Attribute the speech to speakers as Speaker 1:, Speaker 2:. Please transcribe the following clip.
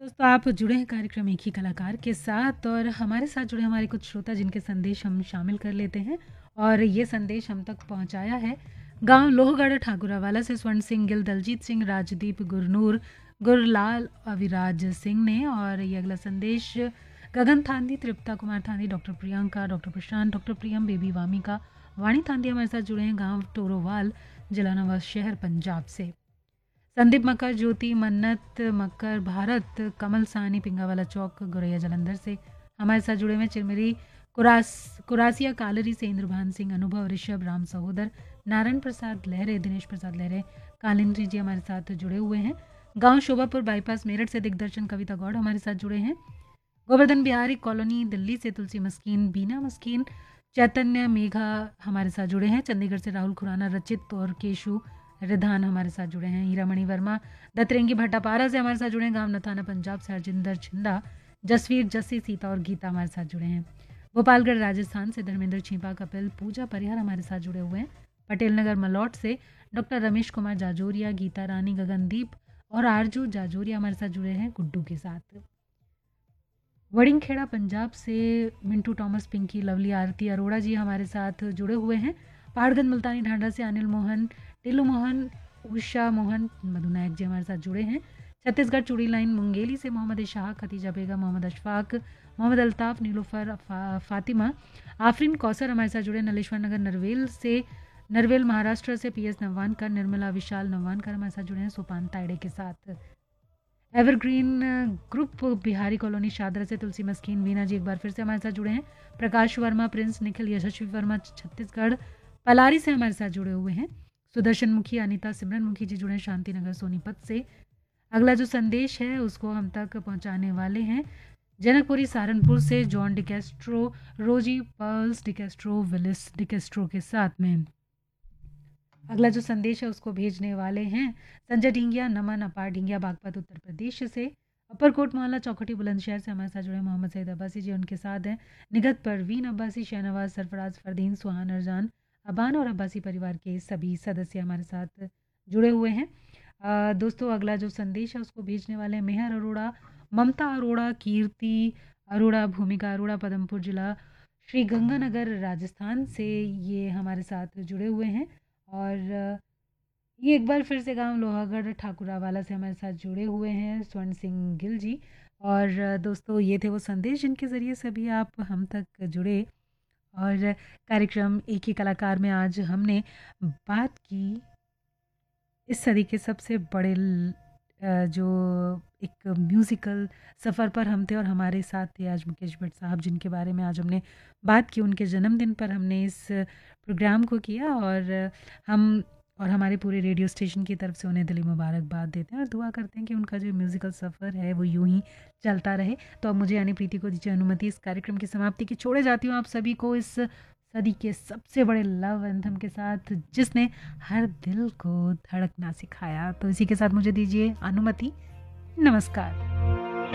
Speaker 1: दोस्तों आप जुड़े हैं कार्यक्रम एक ही कलाकार के साथ और हमारे साथ जुड़े हमारे कुछ श्रोता जिनके संदेश हम शामिल कर लेते हैं और ये संदेश हम तक पहुंचाया है गांव लोहगढ़ ठाकुरावाला से स्वर्ण सिंह गिल, दलजीत सिंह, राजदीप, गुरनूर, गुरलाल, अविराज सिंह ने। और ये अगला संदेश गगन थांदी, तृप्ता कुमार थांदी, डॉक्टर प्रियंका, डॉक्टर प्रशांत, डॉक्टर प्रियम, बेबी वामिका, वाणी थांदी हमारे साथ जुड़े हैं गांव टोरोवाल, जिला नवाज शहर, पंजाब से। संदीप मक्कर, ज्योति, मन्नत मक्कर, भारत, कमल साहनी, पिंगावाला चौक, गुरैया जलंधर से हमारे साथ जुड़े हुए हैं। चिरमिरी कुरासिया कालरी से इंद्रभान सिंह, अनुभव, ऋषभ, राम सहोदर, नारायण प्रसाद लहरे, दिनेश प्रसाद लहरे, कालिंद्री जी हमारे साथ जुड़े हुए हैं। गांव शोभापुर बाईपास मेरठ से दिग्दर्शन कविता गौड़ हमारे साथ जुड़े हैं। गोवर्धन बिहारी कॉलोनी दिल्ली से तुलसी मस्कीन, बीना मस्कीन, चैतन्य मेघा हमारे साथ जुड़े हैं। चंडीगढ़ से राहुल खुराना, रचित और केशु रिधान हमारे साथ जुड़े हैं। हीरामणि वर्मा दतरेंगी भट्टापारा से हमारे साथ जुड़े हैं। गांव नथाना पंजाब से हरजिंदर छिंदा, जसवीर, जस्सी, सीता और गीता हमारे साथ जुड़े हैं। गोपालगढ़ राजस्थान से धर्मेंद्र छिपा, कपिल, पूजा परिहार हमारे साथ जुड़े हुए हैं। पटेल नगर मलौट से डॉक्टर रमेश कुमार जाजोरिया, गीता रानी, गगनदीप और आरजू जाजोरिया हमारे साथ जुड़े हैं गुड्डू के साथ। वड़िंगखेड़ा पंजाब से मिंटू टॉमस, पिंकी, लवली, आरती अरोड़ा जी हमारे साथ जुड़े हुए हैं। पहाड़गंज मुल्तानी ढांडा से अनिल मोहन, टिल्लू मोहन, उषा मोहन, मधु नायक जी हमारे साथ जुड़े हैं। छत्तीसगढ़ चूड़ी लाइन मुंगेली से मोहम्मद इशाक, खतीजा बेगम, मोहम्मद अशफाक, मोहम्मद अल्ताफ, नीलोफर, फातिमा, आफरीन कौसर हमारे साथ जुड़े। नलेश्वर नगर नरवेल महाराष्ट्र से पीएस नवानकर, निर्मला विशाल नवानकर हमारे साथ जुड़े हैं सोपान तायड़े के साथ। Evergreen group Bihari colony Shahdara से तुलसी मस्कीन, वीना जी एक बार फिर से हमारे साथ जुड़े हैं। प्रकाश वर्मा, प्रिंस, निखिल, यशस्वी वर्मा छत्तीसगढ़ पलारी से हमारे साथ जुड़े हुए हैं। सुदर्शन मुखी, अनिता, सिमरन मुखी जी जुड़े हैं शांति नगर सोनीपत से। अगला जो संदेश है उसको हम तक पहुंचाने वाले हैं जनकपुरी सहारनपुर से जॉन डिकेस्ट्रो, रोजी, पर्ल्स डिकेस्ट्रो, विलिस डिकेस्ट्रो के साथ में। अगला जो संदेश है उसको भेजने वाले हैं संजय ढींगिया, नमन, अपार ढींगिया, बागपत, उत्तर प्रदेश से। अपरकोट मोहल्ला चौखटी बुलंदशहर से हमारे साथ जुड़े मोहम्मद सईद अब्बासी जी, उनके साथ हैं निगत, परवीन अब्बासी, शहनवाज, सरफराज, फरदीन, सुहान, अरजान, अबान और अब्बासी परिवार के सभी सदस्य हमारे साथ जुड़े हुए हैं। दोस्तों अगला जो संदेश है उसको भेजने वाले हैं मेहर अरोड़ा, ममता अरोड़ा, कीर्ति अरोड़ा, भूमिका अरोड़ा, पदमपुर जिला श्री गंगानगर राजस्थान से ये हमारे साथ जुड़े हुए हैं। और ये एक बार फिर से गांव लोहागढ़ ठाकुरावाला से हमारे साथ जुड़े हुए हैं स्वर्ण सिंह गिल जी। और दोस्तों ये थे वो संदेश जिनके ज़रिए सभी आप हम तक जुड़े। और कार्यक्रम एक ही कलाकार में आज हमने बात की इस सदी के सबसे बड़े जो एक म्यूज़िकल सफ़र पर हम थे और हमारे साथ थे आज मुकेश भट्ट साहब जिनके बारे में आज हमने बात की। उनके जन्मदिन पर हमने इस प्रोग्राम को किया और हम और हमारे पूरे रेडियो स्टेशन की तरफ से उन्हें दिली मुबारकबाद देते हैं और दुआ करते हैं कि उनका जो म्यूज़िकल सफ़र है वो यूं ही चलता रहे। तो अब मुझे यानी प्रीति को दीजिए अनुमति इस कार्यक्रम की समाप्ति की। छोड़े जाती हूँ आप सभी को इस सदी के सबसे बड़े लव एंथम के साथ जिसने हर दिल को धड़कना सिखाया। तो इसी के साथ मुझे दीजिए अनुमति। नमस्कार।